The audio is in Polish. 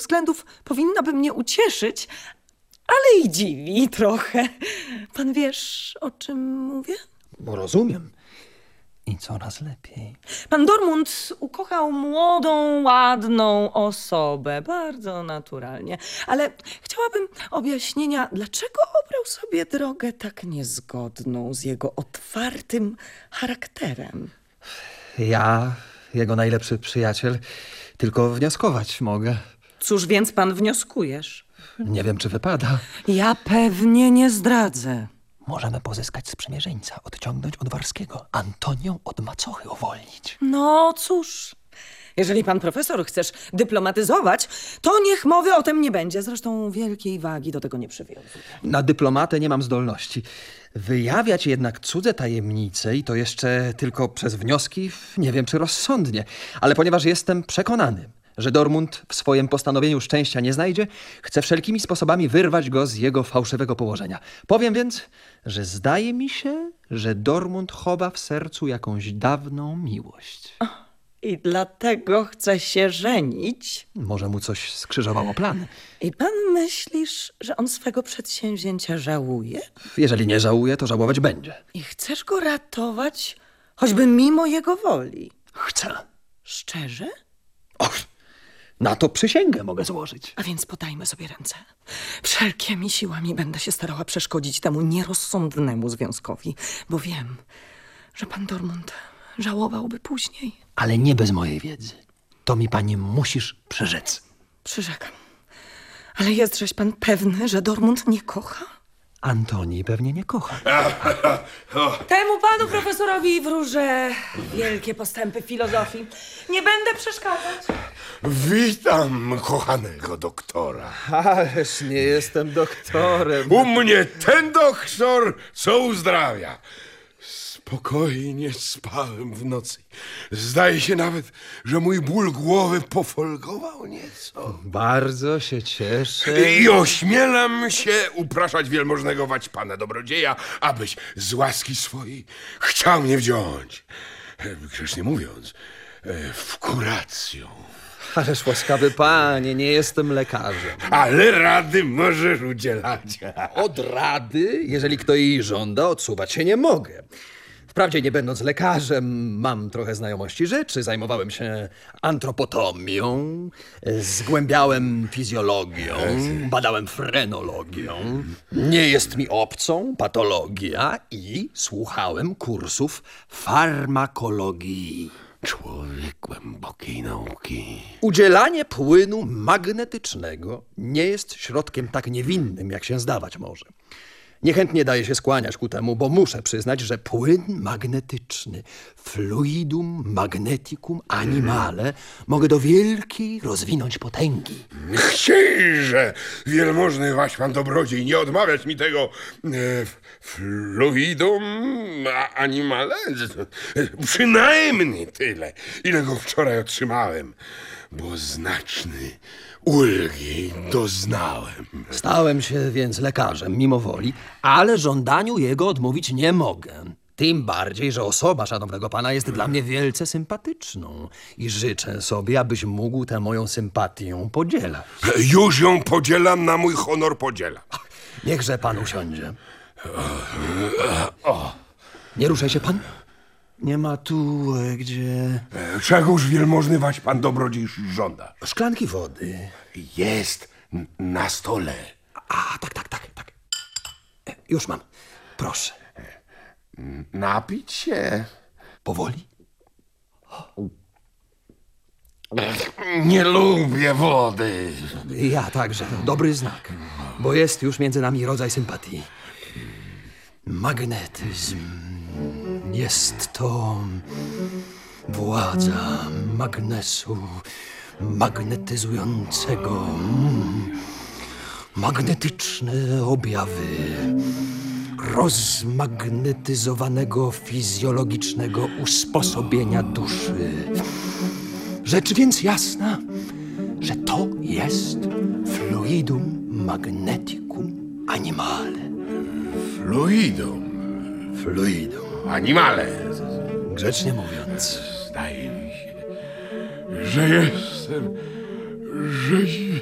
względów powinnaby mnie ucieszyć, ale i dziwi trochę. Pan wiesz, o czym mówię? Bo rozumiem. I coraz lepiej. Pan Dormund ukochał młodą, ładną osobę, bardzo naturalnie. Ale chciałabym objaśnienia, dlaczego obrał sobie drogę tak niezgodną z jego otwartym charakterem. Ja, jego najlepszy przyjaciel, tylko wnioskować mogę. Cóż więc pan wnioskujesz? Nie wiem, czy wypada. Ja pewnie nie zdradzę. Możemy pozyskać sprzymierzeńca, odciągnąć od Warskiego, Antonią od macochy uwolnić. No cóż, jeżeli pan profesor chcesz dyplomatyzować, to niech mowy o tym nie będzie. Zresztą wielkiej wagi do tego nie przywiązuję. Na dyplomatę nie mam zdolności. Wyjawiać jednak cudze tajemnice i to jeszcze tylko przez wnioski, nie wiem, czy rozsądnie. Ale ponieważ jestem przekonany, że Dormund w swoim postanowieniu szczęścia nie znajdzie, chcę wszelkimi sposobami wyrwać go z jego fałszywego położenia. Powiem więc, że zdaje mi się, że Dormund chowa w sercu jakąś dawną miłość. I dlatego chce się żenić. Może mu coś skrzyżowało plany. I pan myślisz, że on swego przedsięwzięcia żałuje? Jeżeli nie żałuje, to żałować będzie. I chcesz go ratować, choćby mimo jego woli? Chcę. Szczerze? Och, na to przysięgę mogę złożyć. A więc podajmy sobie ręce. Wszelkimi siłami będę się starała przeszkodzić temu nierozsądnemu związkowi, bo wiem, że pan Dormund żałowałby później. Ale nie bez mojej wiedzy. To mi pani musisz przyrzec. Przyrzekam. Ale jestżeś pan pewny, że Dormund nie kocha? Antoni pewnie nie kocha. Temu panu profesorowi wróżę wielkie postępy w filozofii. Nie będę przeszkadzać. Witam kochanego doktora. Ależ nie jestem doktorem. U mnie ten doktor, co uzdrawia. Spokojnie spałem w nocy. Zdaje się nawet, że mój ból głowy pofolgował nieco. Bardzo się cieszę. I ośmielam się upraszać wielmożnego waćpana dobrodzieja, abyś z łaski swojej chciał mnie wziąć. Grzecznie mówiąc, w kurację. Ależ łaskawy panie, nie jestem lekarzem. Ale rady możesz udzielać. Od rady, jeżeli kto jej żąda, odsuwać się nie mogę. Wprawdzie nie będąc lekarzem, mam trochę znajomości rzeczy. Zajmowałem się antropotomią, zgłębiałem fizjologią, badałem frenologią. Nie jest mi obcą patologia i słuchałem kursów farmakologii. Człowiek głębokiej nauki. Udzielanie płynu magnetycznego nie jest środkiem tak niewinnym, jak się zdawać może. Niechętnie daje się skłaniać ku temu, bo muszę przyznać, że płyn magnetyczny, fluidum magneticum animale, mogę do wielkiej rozwinąć potęgi. Chciejże, wielmożny waćpan dobrodziej, nie odmawiać mi tego fluidum animale? Przynajmniej tyle, ile go wczoraj otrzymałem, bo znaczny ulgi doznałem. Stałem się więc lekarzem mimo woli, ale żądaniu jego odmówić nie mogę. Tym bardziej, że osoba szanownego pana jest dla mnie wielce sympatyczną i życzę sobie, abyś mógł tę moją sympatię podzielać. Już ją podzielam, na mój honor podzielam. Niechże pan usiądzie. Nie ruszaj się pan. Nie ma tu, gdzie... Czegoż wielmożny waćpan dobrodziej żąda? Szklanki wody. Jest na stole. A, tak. Już mam. Proszę. Napić się? Powoli. Nie lubię wody. Ja także. Dobry znak. Bo jest już między nami rodzaj sympatii. Magnetyzm. Jest to władza magnesu magnetyzującego. Magnetyczne objawy rozmagnetyzowanego fizjologicznego usposobienia duszy. Rzecz więc jasna, że to jest fluidum magneticum animale. Fluidum animale. Grzecznie mówiąc. Zdaje mi się, że jestem rzeź